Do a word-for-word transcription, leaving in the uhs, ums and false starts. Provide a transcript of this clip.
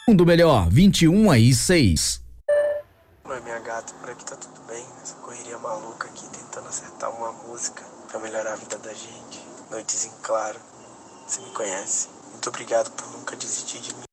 Mundo Melhor, vinte e um e seis. Oi, minha gata, por aqui tá tudo bem. Essa correria maluca aqui, tentando acertar uma música pra melhorar a vida da gente. Noites em claro, você me conhece. Muito obrigado por nunca desistir de mim.